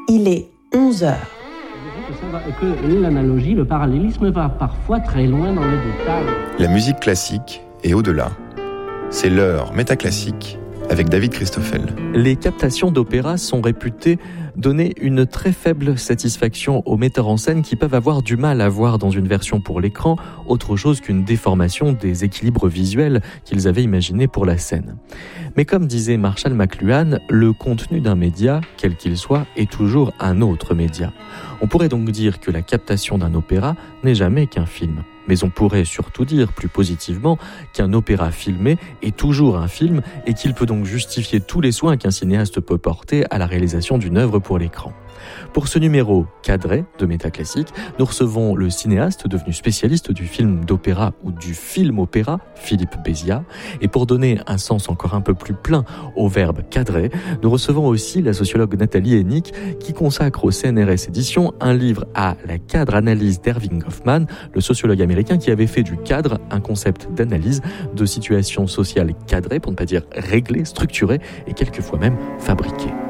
Il est 11h. Que l'analogie, le parallélisme va parfois très loin dans les détails. La musique classique est au-delà. C'est l'heure métaclassique avec David Christoffel. Les captations d'opéra sont réputées donner une très faible satisfaction aux metteurs en scène qui peuvent avoir du mal à voir dans une version pour l'écran autre chose qu'une déformation des équilibres visuels qu'ils avaient imaginés pour la scène. Mais comme disait Marshall McLuhan, le contenu d'un média, quel qu'il soit, est toujours un autre média. On pourrait donc dire que la captation d'un opéra n'est jamais qu'un film. Mais on pourrait surtout dire, plus positivement, qu'un opéra filmé est toujours un film et qu'il peut donc justifier tous les soins qu'un cinéaste peut porter à la réalisation d'une œuvre pour l'écran. Pour ce numéro cadré de Métaclassique, nous recevons le cinéaste devenu spécialiste du film d'opéra ou du film-opéra, Philippe Béziat. Et pour donner un sens encore un peu plus plein au verbe cadrer, nous recevons aussi la sociologue Nathalie Hennick qui consacre au CNRS Éditions un livre à la cadre-analyse d'Erving Goffman, le sociologue américain qui avait fait du cadre un concept d'analyse de situations sociales cadrées, pour ne pas dire réglées, structurées et quelquefois même fabriquées.